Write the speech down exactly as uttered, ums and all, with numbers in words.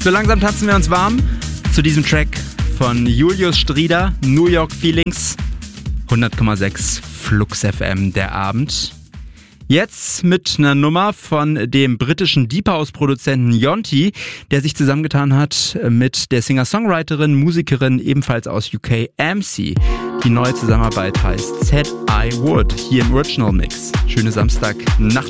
So langsam tanzen wir uns warm zu diesem Track von Julius Strieder, New York Feelings, hundert Komma sechs Flux F M, der Abend. Jetzt mit einer Nummer von dem britischen Deep House-Produzenten Yonti, der sich zusammengetan hat mit der Singer-Songwriterin, Musikerin ebenfalls aus U K, M C. Die neue Zusammenarbeit heißt Said I Would, hier im Original Mix. Schöne Samstagnacht.